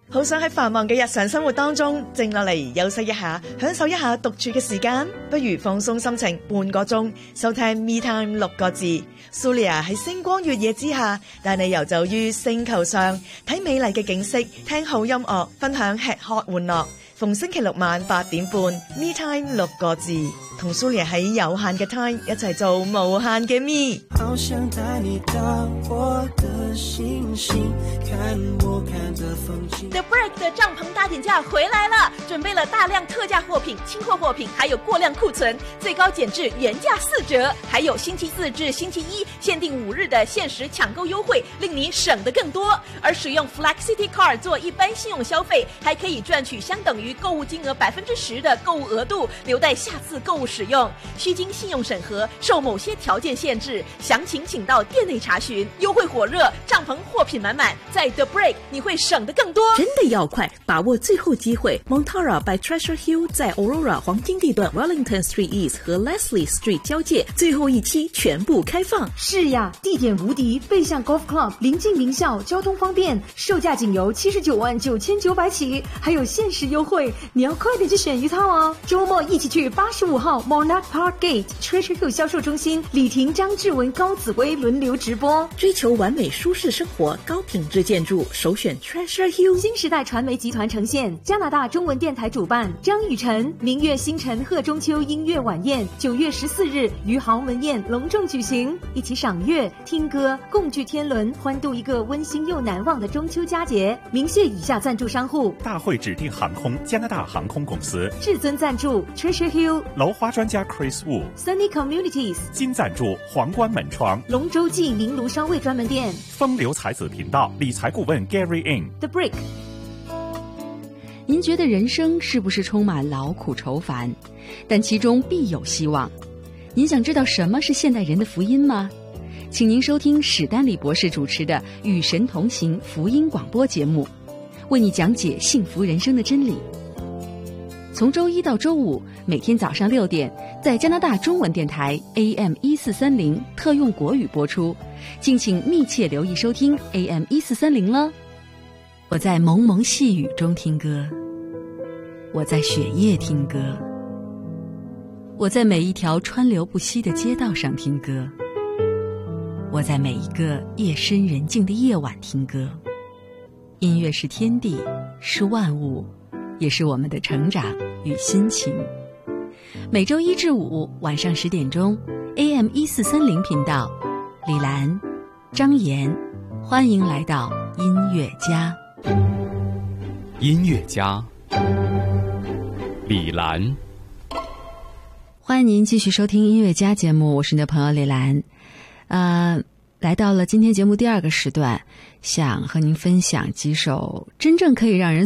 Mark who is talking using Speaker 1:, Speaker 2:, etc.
Speaker 1: 好想喺繁忙嘅日常生活當中靜落嚟休息一下，享受一下獨處嘅時間，不如放鬆心情半個鐘，收聽 Me Time 6個字。Sulia 喺星光月夜之下，帶你遊走於星球上，睇美麗嘅景色，聽好音樂，分享吃喝玩樂。逢星期六晚8點半 Me Time 6個字，同 Sulia 喺有限嘅 time 一齊做無限嘅 Me。
Speaker 2: 好想帶你到我的星星，看我看的風景。
Speaker 3: The Break 的帳篷大減價回來了，準備了大量特價貨品、清貨貨品，還有過量庫存，最高減至原價4折，還有星期4至星期1限定5日的限時搶購優惠，令你省得更多。而使用 Flex City Card 做一般信用消費，還可以賺取相等於購物金額10%的購物額度，留待下次購物使用。需經信用審核，受某些條件限制。詳情請到店內查詢。優惠火熱，帳篷貨品滿滿，在 The Break 你會省得更多。
Speaker 4: 真的要快，把握最後機會。Montara by Treasure Hill 在 Aurora 黃金地段 Wellington Street East 和 Leslie Street 交界，最後一期全部開放。
Speaker 5: 是呀，地點無敵，背向 Golf Club， 臨近名校，交通方便，售價僅由799900起，還有限時優惠，你要快點去選一套哦。周末一起去85號 Monarch Park Gate Treasure Hill 銷售中心，李婷、張志文、高紫薇輪流直播。
Speaker 4: 追求完美舒適生活，高品質建築，首選 Treasure Hill。
Speaker 5: 新時代傳媒集團呈現，加拿大中文電台主辦，張雨晨、明月星辰賀中秋音樂晚宴，9月14日於豪門宴隆重舉行，一起賞月、聽歌，共聚天倫，歡度一個溫馨又難忘的中秋佳節。明謝以下贊助商戶：
Speaker 6: 大會指定航空加拿大航空公司，
Speaker 5: 至尊贊助 Treasure Hill，
Speaker 6: 樓花專家 Chris Wu，
Speaker 5: Sunny Communities，
Speaker 6: 金贊助皇冠門窗，
Speaker 5: 龍舟記名爐燒味專門店，
Speaker 6: 風流才子頻道理財顧問 Gary In。
Speaker 5: The Break。
Speaker 7: 您覺得人生是不是充滿勞苦愁煩？但其中必有希望。您想知道什麼是現代人的福音嗎？請您收聽史丹利博士主持的《與神同行》福音廣播節目，為你講解幸福人生的真理。從周一到周五，每天早上6點，在加拿大中文電台 AM1430特用國語播出，敬請密切留意收聽 AM1430了。我在蒙蒙細雨中聽歌，我在雪夜聽歌，我在每一條川流不息的街道上聽歌，我在每一個夜深人靜的夜晚聽歌。音樂是天地，是萬物，也是我們的成長與心情。每周1至5晚上10點鐘 AM1430頻道，李蘭、張妍，歡迎來到音樂家。
Speaker 8: 音樂家李蘭，
Speaker 7: 歡迎您繼續收聽音樂家節目，我是你的朋友李蘭。來到了今天節目第2個時段，想和您分享幾首真正可以讓人